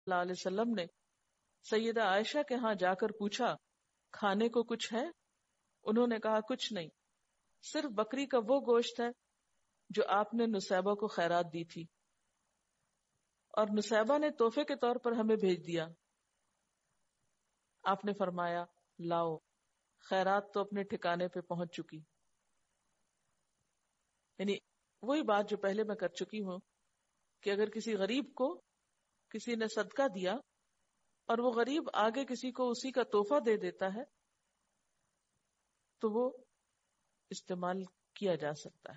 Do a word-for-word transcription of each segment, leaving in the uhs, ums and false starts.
اللہ علیہ وسلم نے سیدہ عائشہ کے ہاں جا کر پوچھا کھانے کو کچھ ہے؟ انہوں نے کہا کچھ نہیں، صرف بکری کا وہ گوشت ہے جو آپ نے نسیبہ کو خیرات دی تھی، اور نسیبہ نے تحفے کے طور پر ہمیں بھیج دیا۔ آپ نے فرمایا لاؤ، خیرات تو اپنے ٹھکانے پہ پہنچ چکی۔ یعنی وہی بات جو پہلے میں کر چکی ہوں کہ اگر کسی غریب کو کسی نے صدقہ دیا اور وہ غریب آگے کسی کو اسی کا تحفہ دے دیتا ہے تو وہ استعمال کیا جا سکتا ہے۔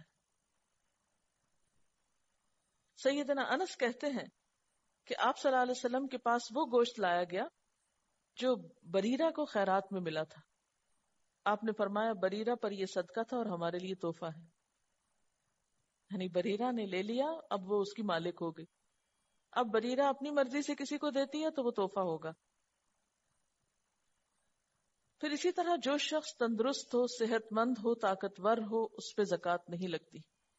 سیدنا انس کہتے ہیں کہ آپ صلی اللہ علیہ وسلم کے پاس وہ گوشت لایا گیا جو بریرہ کو خیرات میں ملا تھا۔ آپ نے فرمایا بریرہ پر یہ صدقہ تھا اور ہمارے لیے تحفہ ہے، یعنی بریرہ نے لے لیا، اب وہ اس کی مالک ہو گئی۔ اب بریرہ اپنی مرضی سے کسی کو دیتی ہے تو وہ تحفہ ہوگا۔ پھر اسی طرح جو شخص تندرست ہو، صحت مند ہو، طاقتور ہو، اس پہ زکوٰۃ نہیں لگتی۔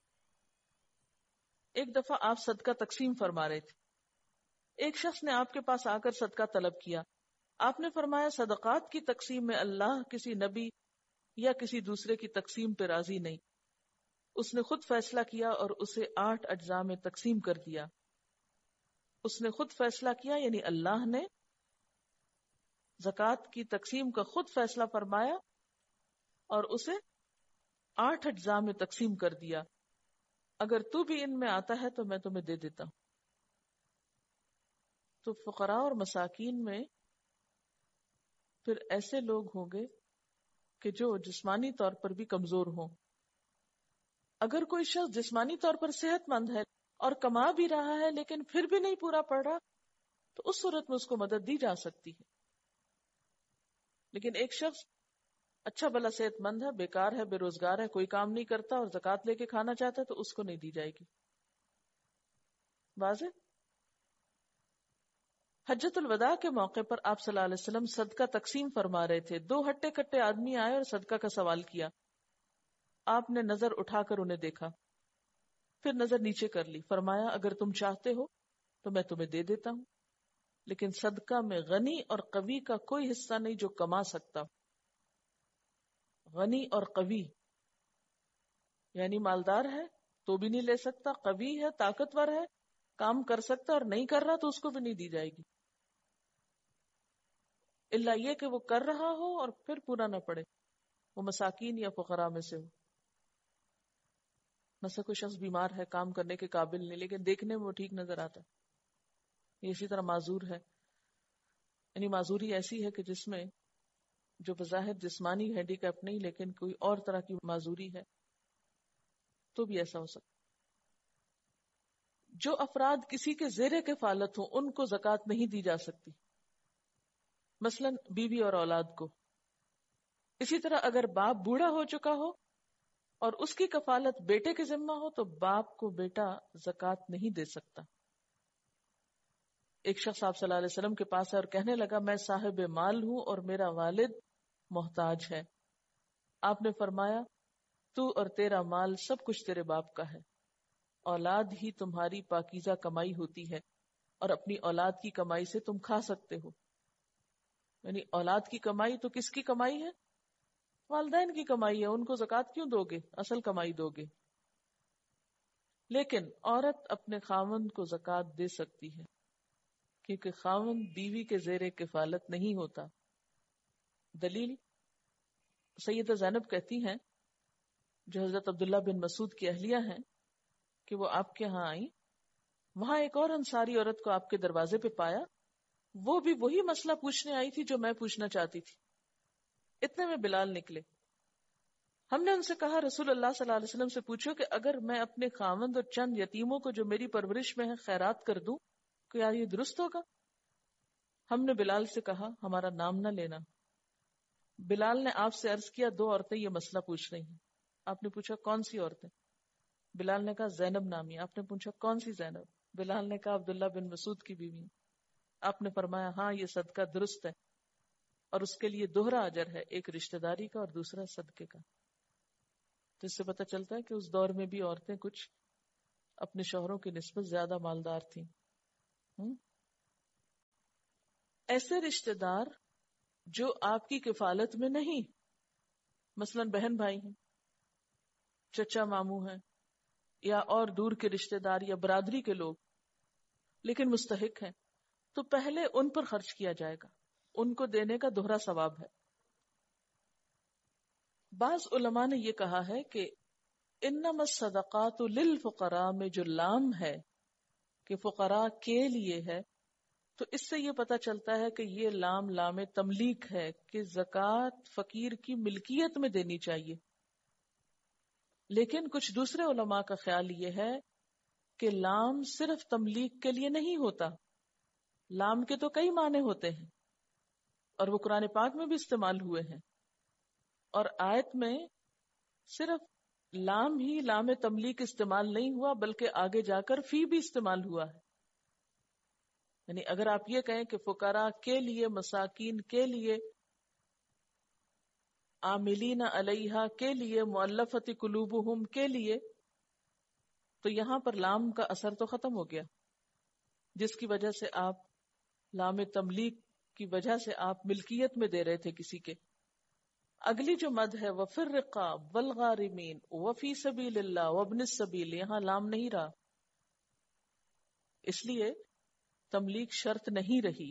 ایک دفعہ آپ صدقہ تقسیم فرما رہے تھے، ایک شخص نے آپ کے پاس آ کر صدقہ طلب کیا۔ آپ نے فرمایا صدقات کی تقسیم میں اللہ کسی نبی یا کسی دوسرے کی تقسیم پہ راضی نہیں، اس نے خود فیصلہ کیا اور اسے آٹھ اجزاء میں تقسیم کر دیا۔ اس نے خود فیصلہ کیا یعنی اللہ نے زکوٰۃ کی تقسیم کا خود فیصلہ فرمایا اور اسے آٹھ اجزاء میں تقسیم کر دیا۔ اگر تو بھی ان میں آتا ہے تو میں تمہیں دے دیتا ہوں۔ تو فقراء اور مساکین میں پھر ایسے لوگ ہوں گے کہ جو جسمانی طور پر بھی کمزور ہوں۔ اگر کوئی شخص جسمانی طور پر صحت مند ہے اور کما بھی رہا ہے لیکن پھر بھی نہیں پورا پڑ رہا تو اس صورت میں اس کو مدد دی جا سکتی ہے۔ لیکن ایک شخص اچھا بھلا صحت مند ہے، بیکار ہے، بے روزگار ہے، کوئی کام نہیں کرتا اور زکوٰۃ لے کے کھانا چاہتا ہے تو اس کو نہیں دی جائے گی۔ واضح؟ حجۃ الوداع کے موقع پر آپ صلی اللہ علیہ وسلم صدقہ تقسیم فرما رہے تھے۔ دو ہٹے کٹے آدمی آئے اور صدقہ کا سوال کیا۔ آپ نے نظر اٹھا کر انہیں دیکھا، پھر نظر نیچے کر لی، فرمایا اگر تم چاہتے ہو تو میں تمہیں دے دیتا ہوں، لیکن صدقہ میں غنی اور قوی کا کوئی حصہ نہیں جو کما سکتا۔ غنی اور قوی یعنی مالدار ہے تو بھی نہیں لے سکتا، قوی ہے طاقتور ہے کام کر سکتا اور نہیں کر رہا تو اس کو بھی نہیں دی جائے گی، الا یہ کہ وہ کر رہا ہو اور پھر پورا نہ پڑے، وہ مساکین یا فقراء میں سے ہو۔ مثلا کوئی شخص بیمار ہے، کام کرنے کے قابل نہیں لیکن دیکھنے میں وہ ٹھیک نظر آتا ہے، اسی طرح معذور ہے، یعنی معذوری ایسی ہے کہ جس میں جو بظاہر جسمانی ہینڈی کیپ نہیں لیکن کوئی اور طرح کی معذوری ہے تو بھی ایسا ہو سکتا۔ جو افراد کسی کے زیر کفالت ہوں ان کو زکوٰۃ نہیں دی جا سکتی، مثلا بیوی اور اولاد کو۔ اسی طرح اگر باپ بوڑھا ہو چکا ہو اور اس کی کفالت بیٹے کے ذمہ ہو تو باپ کو بیٹا زکوٰۃ نہیں دے سکتا۔ ایک شخص آپ صلی اللہ علیہ وسلم کے پاس ہے اور کہنے لگا میں صاحب مال ہوں اور میرا والد محتاج ہے۔ آپ نے فرمایا تو اور تیرا مال سب کچھ تیرے باپ کا ہے، اولاد ہی تمہاری پاکیزہ کمائی ہوتی ہے اور اپنی اولاد کی کمائی سے تم کھا سکتے ہو۔ یعنی اولاد کی کمائی تو کس کی کمائی ہے؟ والدین کی کمائی ہے، ان کو زکوٰۃ کیوں دو گے؟ اصل کمائی دو گے۔ لیکن عورت اپنے خاوند کو زکوٰۃ دے سکتی ہے کیونکہ خاوند بیوی کے زیر کفالت نہیں ہوتا۔ دلیل سیدہ زینب کہتی ہیں جو حضرت عبداللہ بن مسعود کی اہلیہ ہیں کہ وہ آپ کے ہاں آئیں، وہاں ایک اور انصاری عورت کو آپ کے دروازے پہ پایا، وہ بھی وہی مسئلہ پوچھنے آئی تھی جو میں پوچھنا چاہتی تھی۔ اتنے میں بلال نکلے، ہم نے ان سے کہا رسول اللہ صلی اللہ علیہ وسلم سے پوچھو کہ اگر میں اپنے خاوند اور چند یتیموں کو جو میری پرورش میں ہے خیرات کر دوں کیا یہ درست ہوگا؟ ہم نے بلال سے کہا ہمارا نام نہ لینا۔ بلال نے آپ سے عرض کیا دو عورتیں یہ مسئلہ پوچھ رہی ہیں۔ آپ نے پوچھا کون سی عورتیں؟ بلال نے کہا زینب نامی۔ آپ نے پوچھا کون سی زینب؟ بلال نے کہا عبداللہ بن مسعود کی بیوی۔ آپ نے فرمایا ہاں یہ صدقہ درست ہے اور اس کے لیے دوہرا اجر ہے، ایک رشتہ داری کا اور دوسرا صدقے کا۔ تو اس سے پتہ چلتا ہے کہ اس دور میں بھی عورتیں کچھ اپنے شوہروں کی نسبت زیادہ مالدار تھیں۔ ایسے رشتہ دار جو آپ کی کفالت میں نہیں، مثلاً بہن بھائی ہیں، چچا ماموں ہیں، یا اور دور کے رشتہ دار یا برادری کے لوگ، لیکن مستحق ہیں، تو پہلے ان پر خرچ کیا جائے گا، ان کو دینے کا دوہرا ثواب ہے۔ بعض علماء نے یہ کہا ہے کہ انما الصدقات للفقراء میں جو لام ہے کہ فقراء کے لیے ہے، تو اس سے یہ پتہ چلتا ہے کہ یہ لام لام تملیک ہے کہ زکوٰۃ فقیر کی ملکیت میں دینی چاہیے۔ لیکن کچھ دوسرے علماء کا خیال یہ ہے کہ لام صرف تملیک کے لیے نہیں ہوتا، لام کے تو کئی معنی ہوتے ہیں اور وہ قرآن پاک میں بھی استعمال ہوئے ہیں، اور آیت میں صرف لام ہی لام تملیک استعمال نہیں ہوا بلکہ آگے جا کر فی بھی استعمال ہوا ہے۔ یعنی اگر آپ یہ کہیں کہ فقراء کے لیے، مساکین کے لیے، عاملین علیہا کے لیے، مؤلفۃ قلوبہم کے لیے، تو یہاں پر لام کا اثر تو ختم ہو گیا، جس کی وجہ سے آپ لام تملیک کی وجہ سے آپ ملکیت میں دے رہے تھے کسی کے۔ اگلی جو مد ہے وَفِي الرِّقَابِ وَالْغَارِمِينَ وَفِي سَبِيلِ اللَّهِ وَابْنِ السَّبِيلِ، یہاں لام نہیں رہا، اس لیے تملیک شرط نہیں رہی۔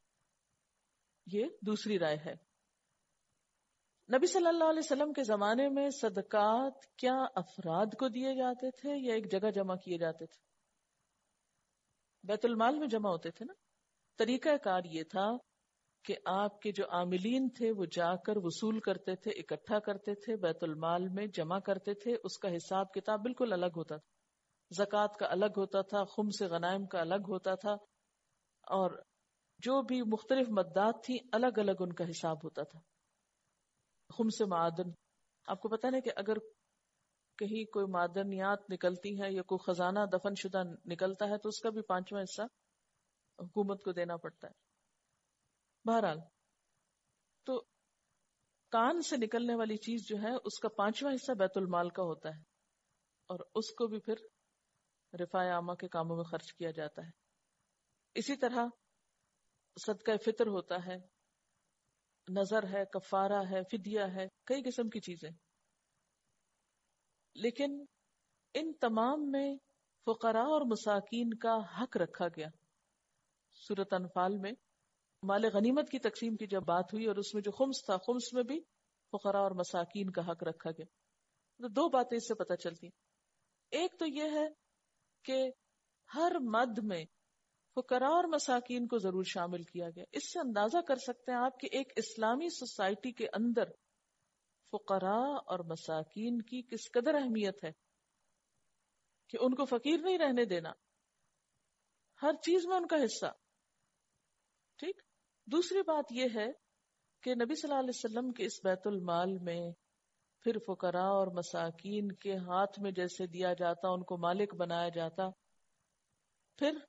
یہ دوسری رائے ہے۔ نبی صلی اللہ علیہ وسلم کے زمانے میں صدقات کیا افراد کو دیے جاتے تھے یا ایک جگہ جمع کیے جاتے تھے؟ بیت المال میں جمع ہوتے تھے نا۔ طریقہ کار یہ تھا کہ آپ کے جو عاملین تھے وہ جا کر وصول کرتے تھے، اکٹھا کرتے تھے، بیت المال میں جمع کرتے تھے، اس کا حساب کتاب بالکل الگ ہوتا تھا، زکوٰۃ کا الگ ہوتا تھا، خمس غنائم کا الگ ہوتا تھا، اور جو بھی مختلف مدات تھی الگ الگ ان کا حساب ہوتا تھا۔ خمس معادن، آپ کو پتہ نہیں کہ اگر کہیں کوئی معدنیات نکلتی ہیں یا کوئی خزانہ دفن شدہ نکلتا ہے تو اس کا بھی پانچواں حصہ حکومت کو دینا پڑتا ہے۔ بہرحال تو کان سے نکلنے والی چیز جو ہے اس کا پانچواں حصہ بیت المال کا ہوتا ہے، اور اس کو بھی پھر رفاع عامہ کے کاموں میں خرچ کیا جاتا ہے۔ اسی طرح صدقہ فطر ہوتا ہے، نظر ہے، کفارہ ہے، فدیہ ہے، کئی قسم کی چیزیں۔ لیکن ان تمام میں فقراء اور مساکین کا حق رکھا گیا۔ سورۃ انفال میں مال غنیمت کی تقسیم کی جب بات ہوئی اور اس میں جو خمس تھا، خمس میں بھی فقراء اور مساکین کا حق رکھا گیا۔ تو دو باتیں اس سے پتہ چلتی ہیں۔ ایک تو یہ ہے کہ ہر مد میں فقراء اور مساکین کو ضرور شامل کیا گیا۔ اس سے اندازہ کر سکتے ہیں آپ کہ ایک اسلامی سوسائٹی کے اندر فقراء اور مساکین کی کس قدر اہمیت ہے، کہ ان کو فقیر نہیں رہنے دینا، ہر چیز میں ان کا حصہ۔ ٹھیک۔ دوسری بات یہ ہے کہ نبی صلی اللہ علیہ وسلم کے اس بیت المال میں پھر فقراء اور مساکین کے ہاتھ میں جیسے دیا جاتا، ان کو مالک بنایا جاتا، پھر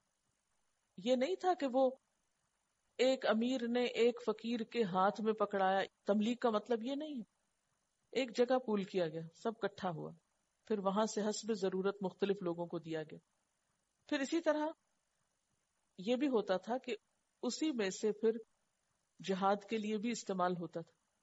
یہ نہیں تھا کہ وہ ایک امیر نے ایک فقیر کے ہاتھ میں پکڑایا۔ تملیغ کا مطلب یہ نہیں ہے، ایک جگہ پول کیا گیا، سب کٹھا ہوا، پھر وہاں سے حسب ضرورت مختلف لوگوں کو دیا گیا۔ پھر اسی طرح یہ بھی ہوتا تھا کہ اسی میں سے پھر جہاد کے لیے بھی استعمال ہوتا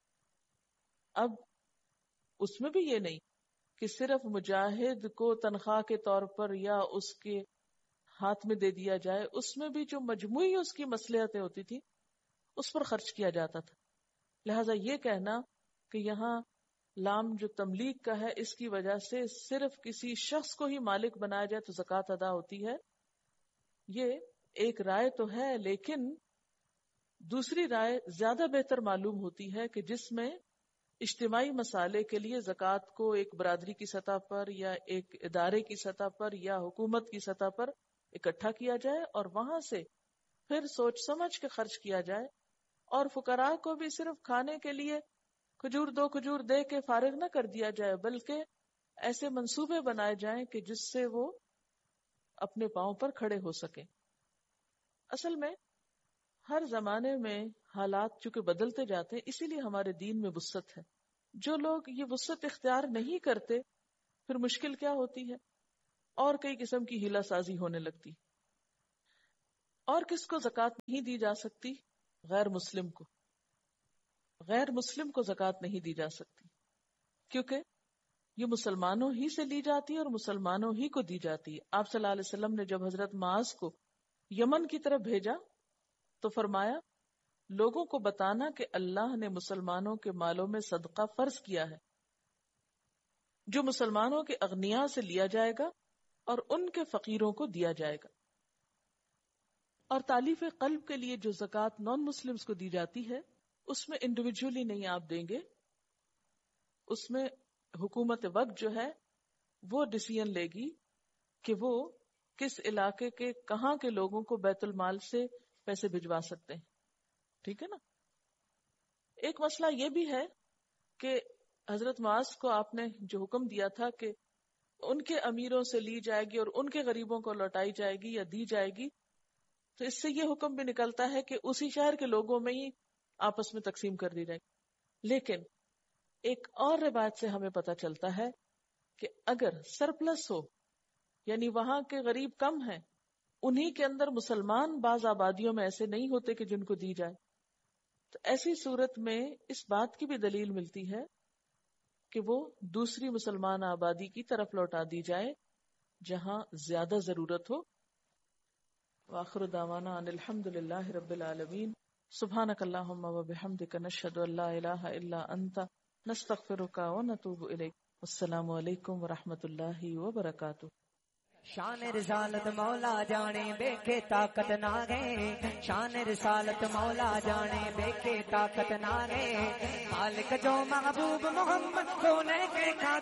تھا۔ اب اس میں بھی یہ نہیں کہ صرف مجاہد کو تنخواہ کے طور پر یا اس کے ہاتھ میں دے دیا جائے، اس میں بھی جو مجموعی اس کی مصلحتیں ہوتی تھی اس پر خرچ کیا جاتا تھا۔ لہٰذا یہ کہنا کہ یہاں لام جو تملیغ کا ہے اس کی وجہ سے صرف کسی شخص کو ہی مالک بنایا جائے تو زکوٰۃ ادا ہوتی ہے، یہ ایک رائے تو ہے، لیکن دوسری رائے زیادہ بہتر معلوم ہوتی ہے کہ جس میں اجتماعی مسالے کے لیے زکوٰۃ کو ایک برادری کی سطح پر یا ایک ادارے کی سطح پر یا حکومت کی سطح پر اکٹھا کیا جائے اور وہاں سے پھر سوچ سمجھ کے خرچ کیا جائے، اور فقراء کو بھی صرف کھانے کے لیے کھجور دو کھجور دے کے فارغ نہ کر دیا جائے، بلکہ ایسے منصوبے بنائے جائیں کہ جس سے وہ اپنے پاؤں پر کھڑے ہو سکیں۔ اصل میں ہر زمانے میں حالات چونکہ بدلتے جاتے ہیں، اسی لیے ہمارے دین میں وسعت ہے۔ جو لوگ یہ وسعت اختیار نہیں کرتے پھر مشکل کیا ہوتی ہے، اور کئی قسم کی ہیلہ سازی ہونے لگتی۔ اور کس کو زکوٰۃ نہیں دی جا سکتی؟ غیر مسلم کو. غیر مسلم کو زکوٰۃ نہیں دی جا سکتی کیونکہ یہ مسلمانوں ہی سے لی جاتی ہے اور مسلمانوں ہی کو دی جاتی ہے. آپ صلی اللہ علیہ وسلم نے جب حضرت معاذ کو یمن کی طرف بھیجا تو فرمایا لوگوں کو بتانا کہ اللہ نے مسلمانوں کے مالوں میں صدقہ فرض کیا ہے جو مسلمانوں کے اغنیاء سے لیا جائے گا اور ان کے فقیروں کو دیا جائے گا. اور تالیف قلب کے لیے جو زکوٰۃ نان مسلمز کو دی جاتی ہے اس میں انڈیویجولی نہیں آپ دیں گے، اس میں حکومت وقت جو ہے وہ ڈیسیژن لے گی کہ وہ کس علاقے کے کہاں کے لوگوں کو بیت المال سے پیسے بھجوا سکتے ہیں. ٹھیک ہے نا. ایک مسئلہ یہ بھی ہے کہ حضرت معاذ کو آپ نے جو حکم دیا تھا کہ ان کے امیروں سے لی جائے گی اور ان کے غریبوں کو لوٹائی جائے گی یا دی جائے گی، تو اس سے یہ حکم بھی نکلتا ہے کہ اسی شہر کے لوگوں میں ہی آپس میں تقسیم کر دی جائے گی. لیکن ایک اور روایت سے ہمیں پتہ چلتا ہے کہ اگر سرپلس ہو یعنی وہاں کے غریب کم ہیں، انہی کے اندر مسلمان بعض آبادیوں میں ایسے نہیں ہوتے کہ جن کو دی جائے، تو ایسی صورت میں اس بات کی بھی دلیل ملتی ہے کہ وہ دوسری مسلمان آبادی کی طرف لوٹا دی جائے جہاں زیادہ ضرورت ہو. وآخر دعوانا ان الحمد للہ رب العالمین. سبحانک اللہم وبحمدک نشہد ان لا الہ الا انت نستغفرک ونتوب الیک. السلام علیکم ورحمۃ اللہ وبرکاتہ. شان رسالت مولا جانے بے کے طاقت نہ گئے، شان رسالت مولا جانے بے کے طاقت نہ گئے، مالک جو محبوب محمد سونے کے